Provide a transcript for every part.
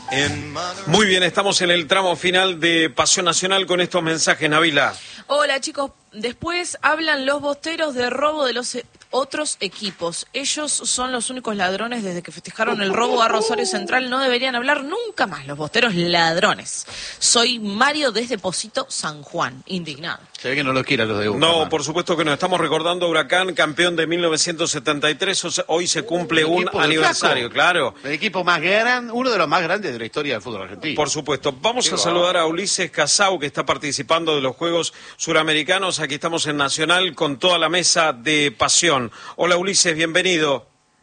Muy bien, estamos en el tramo final de Pasión Nacional con estos mensajes, Nabila. Hola chicos, después hablan los bosteros de robo de los otros equipos. Ellos son los únicos ladrones desde que festejaron el robo a Rosario Central. No deberían hablar nunca más los bosteros ladrones. Soy Mario desde Pocito, San Juan, indignado. Se ve que no lo quieran los de Boca. No, por supuesto que no. Estamos recordando a Huracán, campeón de 1973. Hoy se cumple un aniversario, claro. El equipo más grande, uno de los más grandes de la historia del fútbol argentino. Por supuesto. Vamos a saludar a Ulises Casau, que está participando de los Juegos Suramericanos. Aquí estamos en Nacional con toda la mesa de Pasión. Hola Ulises, bienvenido.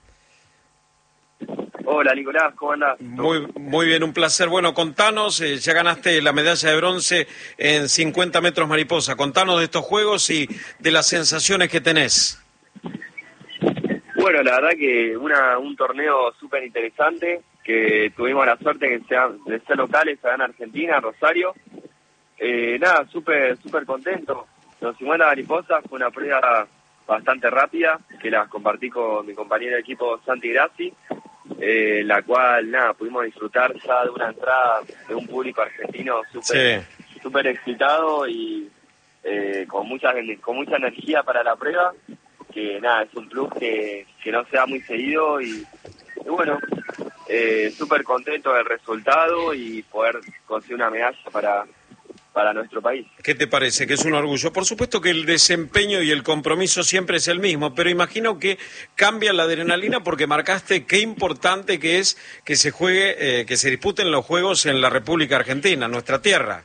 Hola Nicolás, ¿cómo andás? Muy bien, un placer. Bueno, contanos, ya ganaste la medalla de bronce en 50 metros mariposa. Contanos de estos Juegos y de las sensaciones que tenés. Bueno, la verdad que un torneo súper interesante, que tuvimos la suerte de ser locales acá en Argentina, Rosario. Nada, súper contento. Los 50 mariposas fue una prueba bastante rápida, que las compartí con mi compañero de equipo Santi Grassi, la cual, nada, pudimos disfrutar ya de una entrada de un público argentino súper excitado y con mucha energía para la prueba, que nada, es un plus que no se da muy seguido y bueno, súper contento del resultado y poder conseguir una medalla para nuestro país. ¿Qué te parece? Que es un orgullo. Por supuesto que el desempeño y el compromiso siempre es el mismo, pero imagino que cambia la adrenalina porque marcaste qué importante que es que se juegue, que se disputen los Juegos en la República Argentina, nuestra tierra.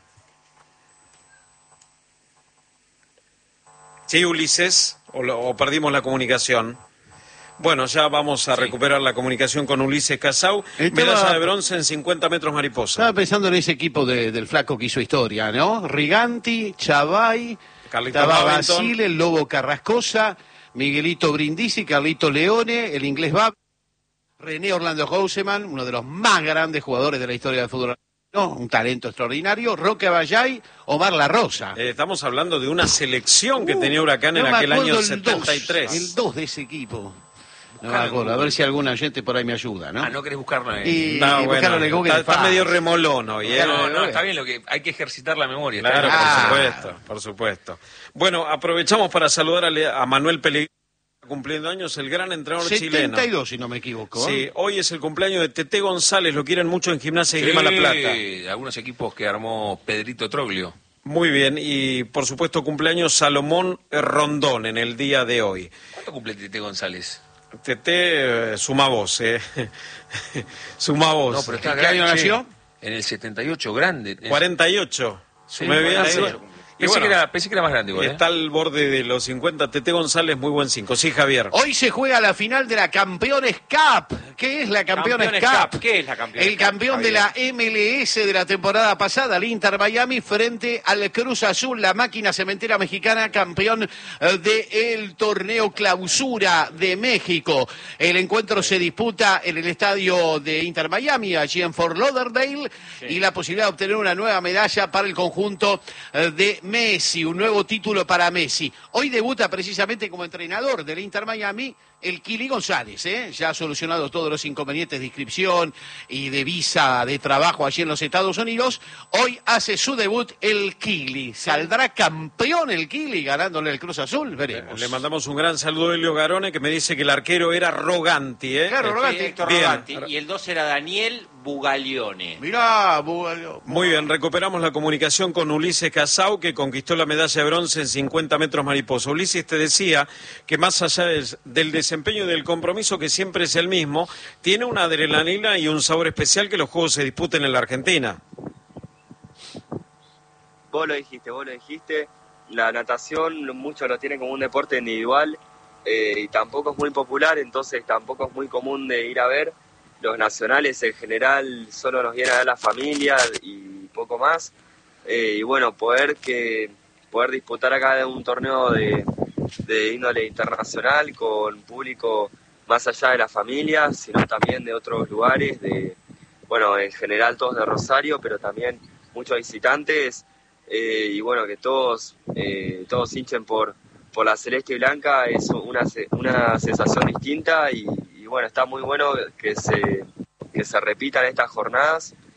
¿Sí, Ulises? ¿O perdimos la comunicación? Bueno, ya vamos a recuperar la comunicación con Ulises Casau. Medalla de bronce en 50 metros mariposa. Estaba pensando en ese equipo del flaco que hizo historia, ¿no? Riganti, Chavay, Basile, el Lobo Carrascosa, Miguelito Brindisi, Carlito Leone, el inglés Bab, René Orlando Houseman, uno de los más grandes jugadores de la historia del fútbol argentino, un talento extraordinario, Roque Abayay, Omar La Rosa. Estamos hablando de una selección que tenía Huracán en aquel año 73. El 2 de ese equipo. No me acuerdo, a ver si algún oyente por ahí me ayuda, ¿no? ¿No querés buscarlo? No, bueno, está medio remolón hoy, ¿eh? No, está bien, hay que ejercitar la memoria. Claro, por supuesto. Bueno, aprovechamos para saludar a Manuel Pellegrini, cumpliendo años, el gran entrenador 72, chileno. Si no me equivoco. Sí, hoy es el cumpleaños de Tete González, lo quieren mucho en Gimnasia y Grima La Plata. Algunos equipos que armó Pedrito Troglio. Muy bien, y por supuesto cumpleaños Salomón Rondón en el día de hoy. ¿Cuánto cumple Tete González? Tete suma voz, suma voz. No, pero está ¿Qué año nació? En el 78, grande. 48. Sumé bien. Pensé que era más grande. Está al borde de los 50. Tete González, muy buen 5. Sí, Javier. Hoy se juega la final de la Campeones Cup. ¿Qué es la Campeones Cup? ¿Qué es la Campeones Cup? El campeón de la MLS de la temporada pasada, el Inter Miami, frente al Cruz Azul, la máquina cementera mexicana, campeón del torneo Clausura de México. El encuentro se disputa en el estadio de Inter Miami, allí en Fort Lauderdale, y la posibilidad de obtener una nueva medalla para el conjunto de Messi, un nuevo título para Messi. Hoy debuta precisamente como entrenador del Inter Miami el Kili González, ya ha solucionado todos los inconvenientes de inscripción y de visa de trabajo allí en los Estados Unidos. Hoy hace su debut el Kili. ¿Saldrá campeón el Kili ganándole el Cruz Azul? Veremos. Le mandamos un gran saludo a Elio Garone, que me dice que el arquero era Roganti. Claro, Roganti. Héctor Roganti. Y el 2 era Daniel Bugaglione. Mirá, Bugaglione. Muy bien, recuperamos la comunicación con Ulises Casau, que conquistó la medalla de bronce en 50 metros mariposa. Ulises, te decía que más allá del desempeño y del compromiso, que siempre es el mismo, tiene una adrenalina y un sabor especial que los Juegos se disputen en la Argentina. Vos lo dijiste. La natación muchos lo tienen como un deporte individual y tampoco es muy popular, entonces tampoco es muy común de ir a ver. Los nacionales en general solo nos vienen a ver la familia y poco más. Y bueno, poder disputar acá un torneo de índole internacional con público más allá de la familia, sino también de otros lugares, en general todos de Rosario, pero también muchos visitantes, y bueno, que todos hinchen por la celeste y blanca, es una sensación distinta y bueno, está muy bueno que se repitan estas jornadas